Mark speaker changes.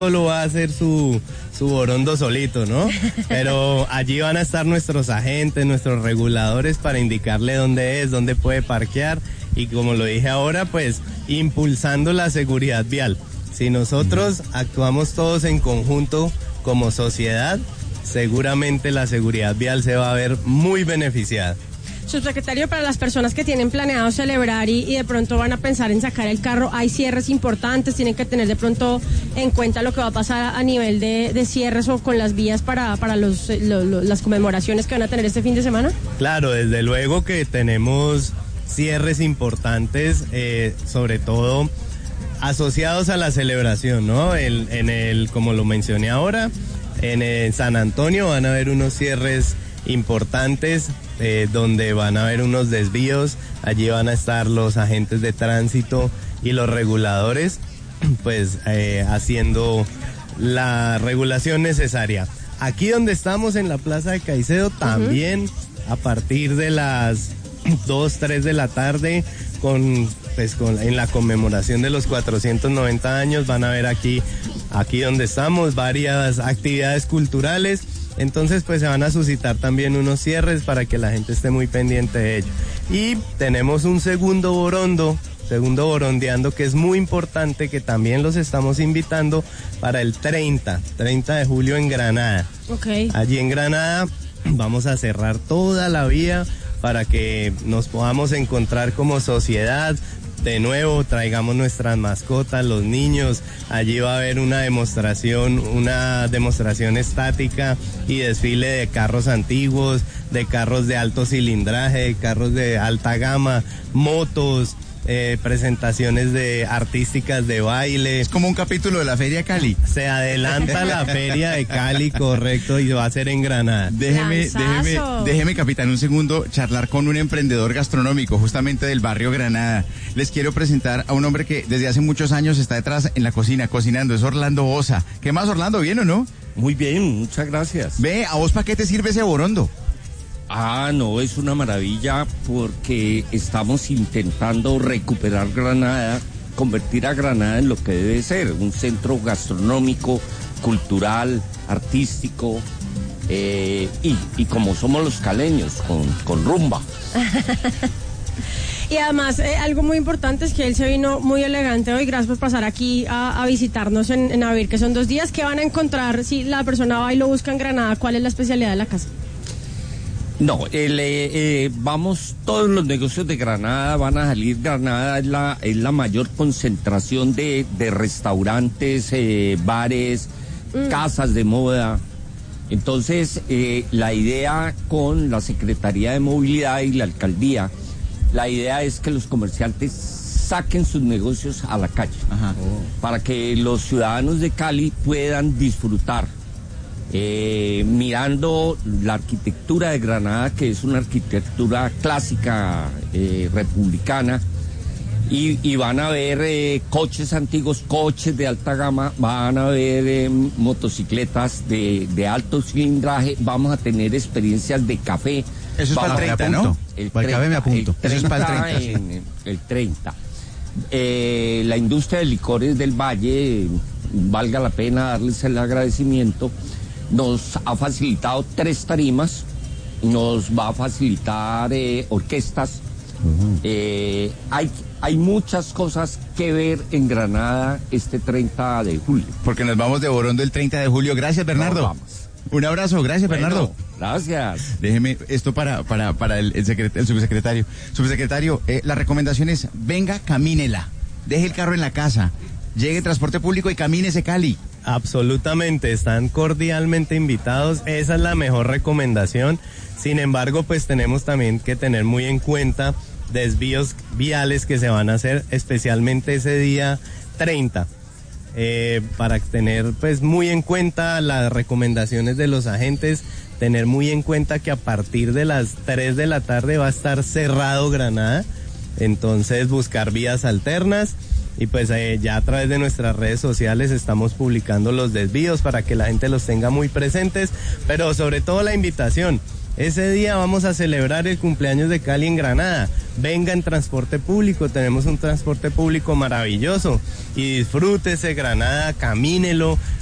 Speaker 1: solo va a hacer su borondo solito, ¿no? Pero allí van a estar nuestros agentes, nuestros reguladores para indicarle dónde es, dónde puede parquear y como lo dije ahora, pues impulsando la seguridad vial. Si nosotros actuamos todos en conjunto como sociedad, seguramente la seguridad vial se va a ver muy beneficiada.
Speaker 2: Subsecretario, para las personas que tienen planeado celebrar y de pronto van a pensar en sacar el carro, hay cierres importantes, tienen que tener de pronto en cuenta lo que va a pasar a nivel de cierres o con las vías para las conmemoraciones que van a tener este fin de semana.
Speaker 1: Claro, desde luego que tenemos cierres importantes, sobre todo asociados a la celebración, ¿no? Como lo mencioné ahora, en San Antonio van a haber unos cierres importantes donde van a haber unos desvíos, allí van a estar los agentes de tránsito y los reguladores pues haciendo la regulación necesaria. Aquí donde estamos en la Plaza de Caicedo también a partir de las 2, 3 de la tarde en la conmemoración de los 490 años van a ver aquí donde estamos varias actividades culturales. Entonces pues se van a suscitar también unos cierres para que la gente esté muy pendiente de ello. Y tenemos un segundo borondeando que es muy importante, que también los estamos invitando para el 30 de julio en Granada.
Speaker 2: Okay.
Speaker 1: Allí en Granada vamos a cerrar toda la vía para que nos podamos encontrar como sociedad. De nuevo, traigamos nuestras mascotas, los niños. Allí va a haber una demostración estática y desfile de carros antiguos, de carros de alto cilindraje, de carros de alta gama, motos, presentaciones artísticas de baile.
Speaker 3: Es como un capítulo de la Feria Cali.
Speaker 1: Se adelanta la Feria de Cali, correcto, y va a ser en Granada.
Speaker 3: Déjeme, capitán, un segundo, charlar con un emprendedor gastronómico, justamente del barrio Granada. Les quiero presentar a un hombre que desde hace muchos años está detrás en la cocina, cocinando. Es Orlando Osa. ¿Qué más, Orlando? ¿Bien o no?
Speaker 4: Muy bien, muchas gracias.
Speaker 3: Ve, ¿a vos para qué te sirve ese borondo?
Speaker 4: No, es una maravilla porque estamos intentando recuperar Granada, convertir a Granada en lo que debe ser, un centro gastronómico, cultural, artístico, y como somos los caleños, con rumba.
Speaker 2: Y además, algo muy importante es que él se vino muy elegante hoy. Gracias por pasar aquí a visitarnos en Avir, que son 2 días. ¿Qué van a encontrar si la persona va y lo busca en Granada? ¿Cuál es la especialidad de la casa?
Speaker 4: No, todos los negocios de Granada van a salir. Granada es la mayor concentración de restaurantes, bares, casas de moda. Entonces, la idea con la Secretaría de Movilidad y la Alcaldía, la idea es que los comerciantes saquen sus negocios a la calle, para que los ciudadanos de Cali puedan disfrutar. Mirando la arquitectura de Granada, que es una arquitectura clásica republicana, y van a ver coches antiguos, coches de alta gama, van a ver motocicletas de alto cilindraje, vamos a tener experiencias de café.
Speaker 3: Eso es para el 30, ¿no?
Speaker 4: El
Speaker 3: café me apunto.
Speaker 4: Eso es para el
Speaker 3: 30.
Speaker 4: El 30. La industria de licores del Valle, valga la pena darles el agradecimiento, nos ha facilitado 3 tarimas, nos va a facilitar orquestas. Hay muchas cosas que ver en Granada este 30 de julio.
Speaker 3: Porque nos vamos de borondo el 30 de julio. Gracias, Bernardo.
Speaker 4: Vamos.
Speaker 3: Un abrazo, gracias,
Speaker 4: Bueno,
Speaker 3: Bernardo.
Speaker 4: Gracias.
Speaker 3: Déjeme esto para el subsecretario. Subsecretario, la recomendación es, venga, camínela. Deje el carro en la casa. Llegue transporte público y camínese Cali.
Speaker 1: Absolutamente, están cordialmente invitados, esa es la mejor recomendación. Sin embargo, pues tenemos también que tener muy en cuenta desvíos viales que se van a hacer especialmente ese día 30. Para tener pues muy en cuenta las recomendaciones de los agentes, tener muy en cuenta que a partir de las 3 de la tarde va a estar cerrado Granada, entonces buscar vías alternas. Y pues ya a través de nuestras redes sociales estamos publicando los desvíos para que la gente los tenga muy presentes, pero sobre todo la invitación Ese día vamos a celebrar el cumpleaños de Cali en Granada. Venga en transporte público, tenemos un transporte público maravilloso y disfrútese Granada, camínelo,